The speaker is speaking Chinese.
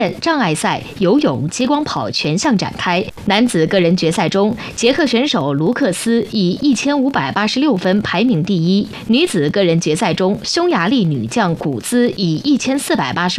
障碍赛、游泳、激光跑全项展开。男子个人决赛中，捷克选手卢克斯以1586分排名第一；女子个人决赛中，匈牙利女将古兹以1485